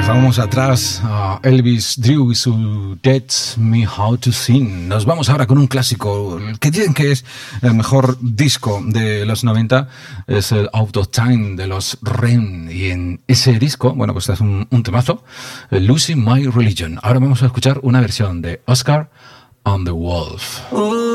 Dejamos atrás a Elvis Drew y su Teach Me How to Sing. Nos vamos ahora con un clásico, que dicen que es el mejor disco de los 90, es el Out of Time de los REM. Y en ese disco, bueno, pues es un temazo, Losing My Religion. Ahora vamos a escuchar una versión de Oscar and the Wolf.